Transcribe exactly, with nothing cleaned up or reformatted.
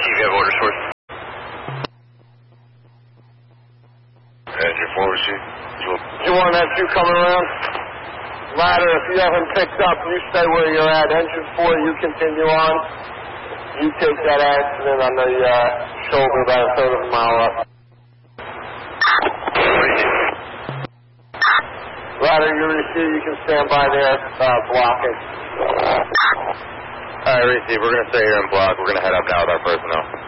Chief, you have orders for us? Engine forward, Chief. You want that two coming around? Ladder, if you haven't picked up, you stay where you're at. Engine four, you continue on. You take that accident on the uh, shoulder about a third of a mile up. Ladder, you receive, you can stand by there, uh, blocking. Alright, receive, we're going to stay here and block. We're going to head up now with our personnel.